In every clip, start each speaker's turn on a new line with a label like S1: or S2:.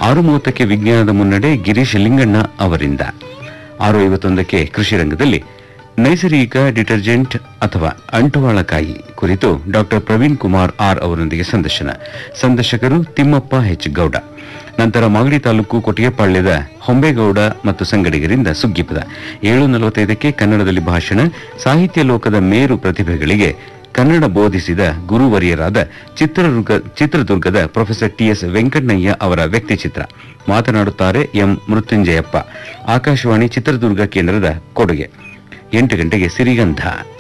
S1: 6:30ಕ್ಕೆ ವಿಜ್ಞಾನದ ಮುನ್ನಡೆ ಗಿರೀಶ್ ಲಿಂಗಣ್ಣ ಅವರಿಂದ. 6:51ಕ್ಕೆ ಕೃಷಿ ರಂಗದಲ್ಲಿ ನೈಸರ್ಗಿಕ ಡಿಟರ್ಜೆಂಟ್ ಅಥವಾ ಅಂಟುವಾಳಕಾಯಿ ಕುರಿತು ಡಾಕ್ಟರ್ ಪ್ರವೀಣ್ ಕುಮಾರ್ ಆರ್ ಅವರೊಂದಿಗೆ ಸಂದರ್ಶನ. ಸಂದರ್ಶಕರು ತಿಮ್ಮಪ್ಪ ಎಚ್ ಗೌಡ. ನಂತರ ಮಾಗಡಿ ತಾಲೂಕು ಕೊಟ್ಟಿಗೆಪಾಳ್ಯದ ಹೊಂಬೇಗೌಡ ಮತ್ತು ಸಂಗಡಿಗರಿಂದ ಸುಗ್ಗಿಪದ. 7:45ಕ್ಕೆ ಕನ್ನಡದಲ್ಲಿ ಭಾಷಣ. ಸಾಹಿತ್ಯ ಲೋಕದ ಮೇರು ಪ್ರತಿಭೆಗಳಿಗೆ ಕನ್ನಡ ಬೋಧಿಸಿದ ಗುರುವರಿಯರಾದ ಚಿತ್ರದುರ್ಗದ ಪ್ರೊಫೆಸರ್ ಟಿಎಸ್ ವೆಂಕಣ್ಣಯ್ಯ ಅವರ ವ್ಯಕ್ತಿಚಿತ್ರ. ಮಾತನಾಡುತ್ತಾರೆ ಎಂ ಮೃತ್ಯುಂಜಯಪ್ಪ. ಆಕಾಶವಾಣಿ ಚಿತ್ರದುರ್ಗ ಕೇಂದ್ರದ ಕೊಡುಗೆ. 8 ಗಂಟೆಗೆ ಸಿರಿಗಂಧ.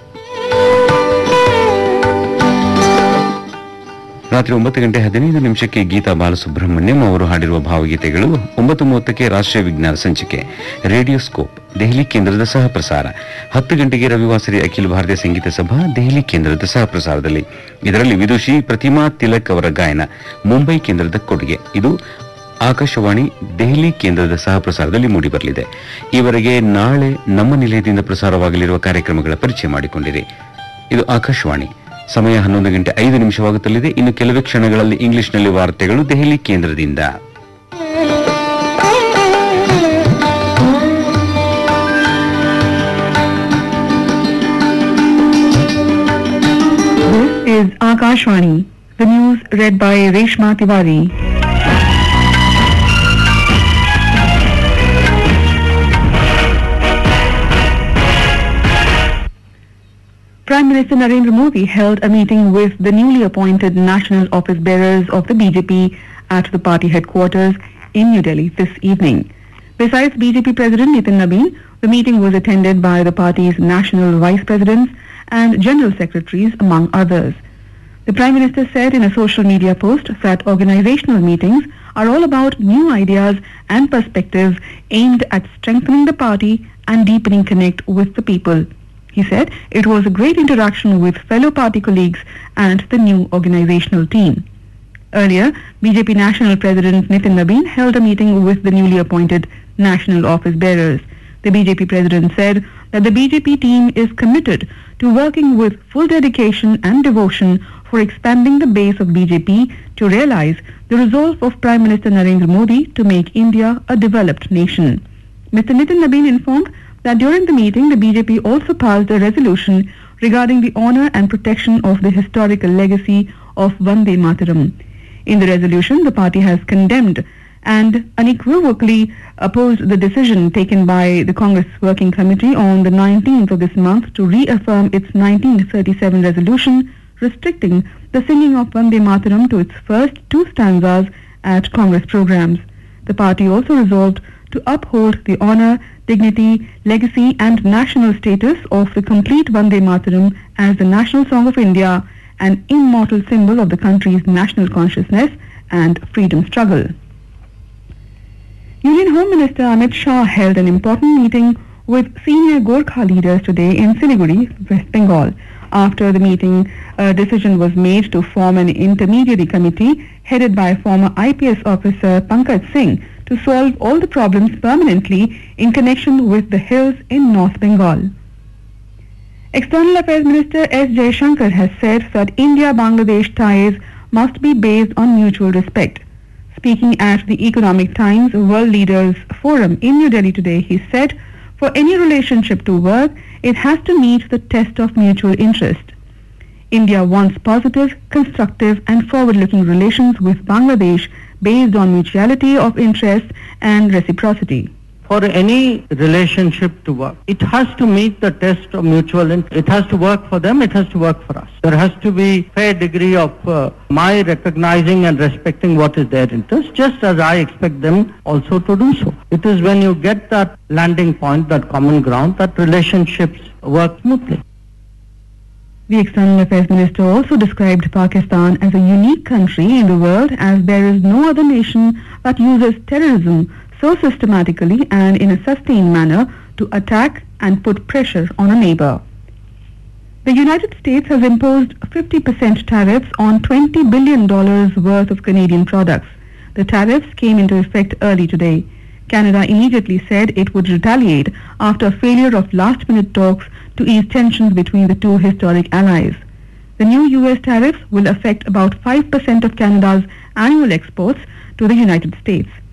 S1: ರಾತ್ರಿ 9:15 ಗೀತಾ ಬಾಲಸುಬ್ರಹ್ಮಣ್ಯಂ ಅವರು ಹಾಡಿರುವ ಭಾವಗೀತೆಗಳು. 9:30ಕ್ಕೆ ರಾಷ್ಟ್ರೀಯ ವಿಜ್ಞಾನ ಸಂಚಿಕೆ ರೇಡಿಯೋ ಸ್ಕೋಪ್ ದೆಹಲಿ ಕೇಂದ್ರದ ಸಹ ಪ್ರಸಾರ. 10 ಗಂಟೆಗೆ ರವಿವಾಸರಿ ಅಖಿಲ ಭಾರತೀಯ ಸಂಗೀತ ಸಭಾ ದೆಹಲಿ ಕೇಂದ್ರದ ಸಹ ಪ್ರಸಾರದಲ್ಲಿ. ಇದರಲ್ಲಿ ವಿದುಷಿ ಪ್ರತಿಮಾ ತಿಲಕ್ ಅವರ ಗಾಯನ ಮುಂಬೈ ಕೇಂದ್ರದ ಕೊಡುಗೆ. ಇದು ಆಕಾಶವಾಣಿ ದೆಹಲಿ ಕೇಂದ್ರದ ಸಹ ಪ್ರಸಾರದಲ್ಲಿ ಮೂಡಿಬರಲಿದೆ. ಈವರೆಗೆ ನಾಳೆ ನಮ್ಮ ನಿಲಯದಿಂದ ಪ್ರಸಾರವಾಗಲಿರುವ ಕಾರ್ಯಕ್ರಮಗಳ ಪರಿಚಯ ಮಾಡಿಕೊಂಡಿರಿ. ಇದು ಆಕಾಶವಾಣಿ. ಸಮಯ 11:05 ಇನ್ನು ಕೆಲವೇ ಕ್ಷಣಗಳಲ್ಲಿ ಇಂಗ್ಲಿಷ್ನಲ್ಲಿ ವಾರ್ತೆಗಳು ದೆಹಲಿ ಕೇಂದ್ರದಿಂದ.
S2: This is Akashvani. The news read by Reshma Tiwari. Prime Minister Narendra Modi held a meeting with the newly appointed national office bearers of the BJP at the party headquarters in New Delhi this evening. Besides BJP President Nitin Nabin, the meeting was attended by the party's national vice presidents and general secretaries, among others. The Prime Minister said in a social media post that organizational meetings are all about new ideas and perspectives aimed at strengthening the party and deepening connect with the people. He said it was a great interaction with fellow party colleagues and the new organizational team. Earlier, BJP National President Nitin Nabin held a meeting with the newly appointed national office bearers. The BJP President said that the BJP team is committed to working with full dedication and devotion for expanding the base of BJP to realize the resolve of Prime Minister Narendra Modi to make India a developed nation. Mr. Nitin Nabin informed that during the meeting, the BJP also passed a resolution regarding the honor and protection of the historical legacy of Vande Mataram. In the resolution, the party has condemned and unequivocally opposed the decision taken by the Congress Working Committee on the 19th of this month to reaffirm its 1937 resolution restricting the singing of Vande Mataram to its first 2 stanzas at Congress programs. The party also resolved to uphold the honor, dignity, legacy and national status of the complete Vande Mataram as the national song of India, an immortal symbol of the country's national consciousness and freedom struggle. Union Home Minister Amit Shah held an important meeting with senior Gorkha leaders today in Siliguri, West Bengal. After the meeting, a decision was made to form an intermediary committee headed by former IPS officer Pankaj Singh to solve all the problems permanently in connection with the hills in North Bengal. External Affairs Minister S. Jaishankar has said that India-Bangladesh ties must be based on mutual respect. Speaking at the Economic Times World Leaders Forum in New Delhi today, he said, for any relationship to work, it has to meet the test of mutual interest. India wants positive, constructive and forward-looking relations with Bangladesh based on mutuality of interest and reciprocity.
S3: For any relationship to work, it has to meet the test of mutual interest. It has to work for them, it has to work for us. There has to be fair degree of my recognizing and respecting what is their interest, just as I expect them also to do so. It is when you get that landing point, that common ground, that relationships work smoothly.
S2: The External Affairs Minister also described Pakistan as a unique country in the world as there is no other nation that uses terrorism so systematically and in a sustained manner to attack and put pressure on a neighbor. The United States has imposed 50% tariffs on $20 billion worth of Canadian products. The tariffs came into effect early today. Canada immediately said it would retaliate after failure of last-minute talks to ease tensions between the two historic allies. The new U.S. tariffs will affect about 5% of Canada's annual exports to the United States.